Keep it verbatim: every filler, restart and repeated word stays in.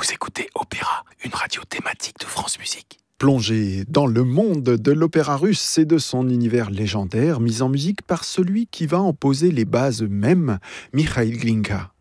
Vous écoutez Opéra, une radio thématique de France Musique. Plongé dans le monde de l'opéra russe et de son univers légendaire, mis en musique par celui qui va en poser les bases même, Mikhaïl Glinka.